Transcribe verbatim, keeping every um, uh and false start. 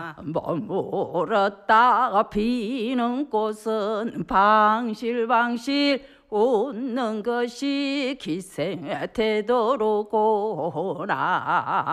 머물었다가 피는 꽃은 방실방실 웃는 것이 기생의 태도로구나.